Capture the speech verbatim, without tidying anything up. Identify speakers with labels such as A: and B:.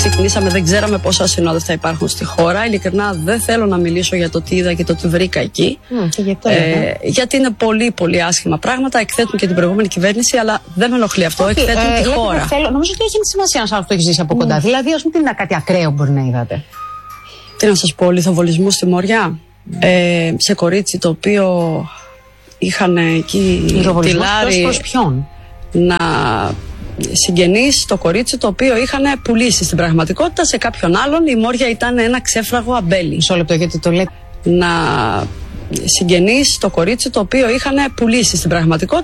A: ξεκινήσαμε, δεν ξέραμε πόσα ασυνόδευτα υπάρχουν στη χώρα. Ειλικρινά δεν θέλω να μιλήσω για το τι είδα και το τι βρήκα εκεί.
B: Mm, και γιατί,
A: ε, γιατί είναι πολύ πολύ άσχημα πράγματα. Εκθέτουν και την προηγούμενη κυβέρνηση, αλλά δεν με ενοχλεί αυτό.
B: Okay,
A: εκθέτουν
B: ε,
A: τη χώρα.
B: Θέλω, νομίζω ότι έχει σημασία να σας το έχει ζήσει από κοντά. Mm. Δηλαδή, α πούμε, τι είναι κάτι ακραίο μπορεί να είδατε.
A: Τι να σας πω, λιθοβολισμού στη Μοριά. Mm. Ε, σε κορίτσι το οποίο είχαν εκεί τη Λάρη.
B: Προς ποιον?
A: Να συγγενείς το κορίτσι το οποίο είχαν πουλήσει στην πραγματικότητα σε κάποιον άλλον. Η Μόρια ήταν ένα ξέφραγο αμπέλι.
B: Μισό λεπτό, γιατί το λέτε.
A: Να συγγενείς το κορίτσι το οποίο είχαν πουλήσει στην πραγματικότητα